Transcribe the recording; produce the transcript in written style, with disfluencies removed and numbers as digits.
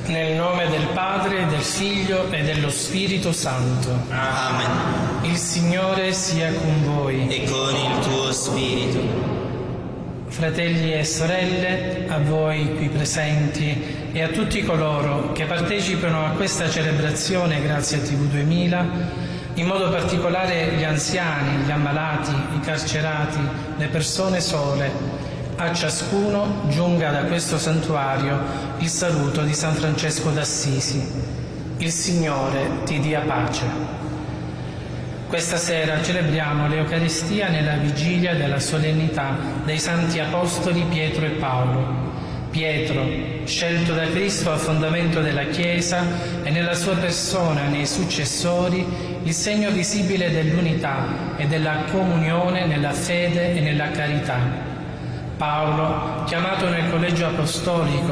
Nel nome del Padre, del Figlio e dello Spirito Santo. Amen. Il Signore sia con voi. E con il tuo spirito. Fratelli e sorelle, a voi qui presenti e a tutti coloro che partecipano a questa celebrazione grazie a TV 2000, in modo particolare gli anziani, gli ammalati, i carcerati, le persone sole, a ciascuno giunga da questo santuario il saluto di San Francesco d'Assisi. Il Signore ti dia pace. Questa sera celebriamo l'Eucaristia nella vigilia della solennità dei Santi Apostoli Pietro e Paolo. Pietro, scelto da Cristo a fondamento della Chiesa, e nella sua persona e nei successori il segno visibile dell'unità e della comunione nella fede e nella carità. Paolo, chiamato nel collegio apostolico